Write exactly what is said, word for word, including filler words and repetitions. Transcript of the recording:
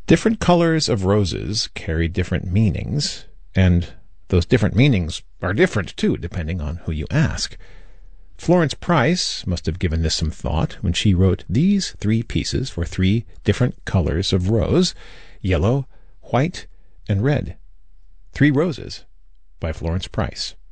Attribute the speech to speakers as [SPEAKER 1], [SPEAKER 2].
[SPEAKER 1] Different colors of roses carry different meanings, and those different meanings are different, too, depending on who you ask. Florence Price must have given this some thought when she wrote these three pieces for three different colors of rose: yellow, white, and red. Three Roses by Florence Price.